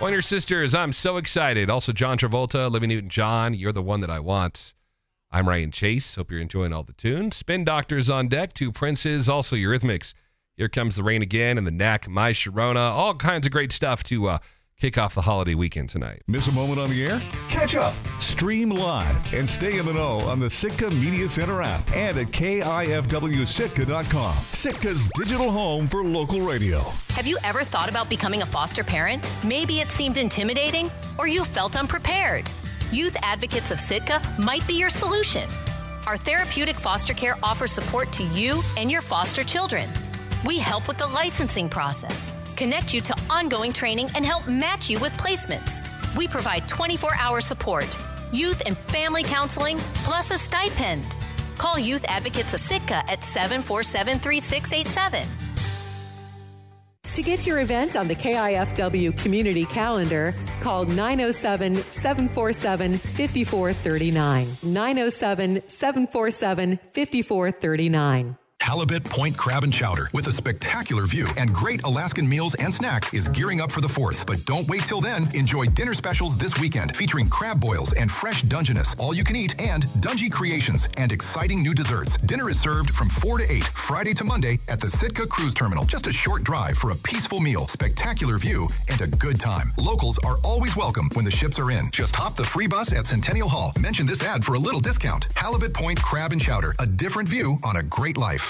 Pointer Sisters, I'm so excited. Also, John Travolta, Olivia Newton-John, You're the One That I Want. I'm Ryan Chase. Hope you're enjoying all the tunes. Spin Doctors on deck, Two Princes, also Eurythmics. Here Comes the Rain Again, and the Knack, My Sharona. All kinds of great stuff to kick off the holiday weekend tonight. Miss a moment on the air? Catch up, stream live, and stay in the know on the Sitka Media Center app and at KIFWSitka.com. Sitka's digital home for local radio. Have you ever thought about becoming a foster parent? Maybe it seemed intimidating, or you felt unprepared. Youth Advocates of Sitka might be your solution. Our therapeutic foster care offers support to you and your foster children. We help with the licensing process, connect you to ongoing training, and help match you with placements. We provide 24-hour support, youth and family counseling, plus a stipend. Call Youth Advocates of Sitka at 747-3687. To get your event on the KIFW community calendar, call 907-747-5439. 907-747-5439. Halibut Point Crab and Chowder, with a spectacular view and great Alaskan meals and snacks, is gearing up for the 4th. But don't wait till then. Enjoy dinner specials this weekend featuring crab boils and fresh Dungeness, all you can eat, and Dungy Creations and exciting new desserts. Dinner is served from 4 to 8, Friday to Monday at the Sitka Cruise Terminal. Just a short drive for a peaceful meal, spectacular view, and a good time. Locals are always welcome when the ships are in. Just hop the free bus at Centennial Hall. Mention this ad for a little discount. Halibut Point Crab and Chowder, a different view on a great life.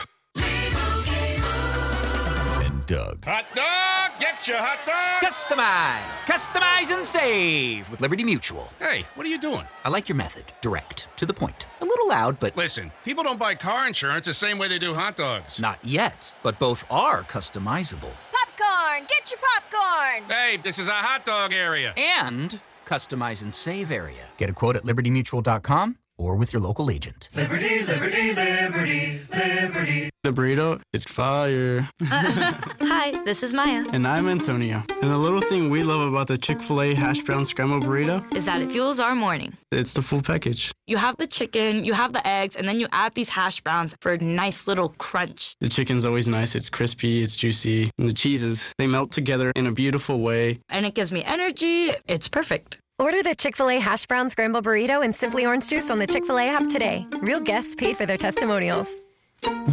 And Doug. Hot dog! Get your hot dog! Customize and save with Liberty Mutual. Hey, what are you doing? I like your method. Direct, to the point. A little loud, but... Listen, people don't buy car insurance the same way they do hot dogs. Not yet, but both are customizable. Popcorn! Get your popcorn! Hey, this is a hot dog area. And customize and save area. Get a quote at libertymutual.com or with your local agent. Liberty, liberty, liberty, liberty. The burrito is fire. Hi, this is Maya. And I'm Antonio. And the little thing we love about the Chick-fil-A hash brown scrambled burrito Is that it fuels our morning. It's the full package. You have the chicken, you have the eggs, and then you add these hash browns for a nice little crunch. The chicken's always nice. It's crispy, it's juicy. And the cheeses, they melt together in a beautiful way. And it gives me energy. It's perfect. Order the Chick-fil-A hash brown scramble burrito and Simply Orange Juice on the Chick-fil-A app today. Real guests paid for their testimonials.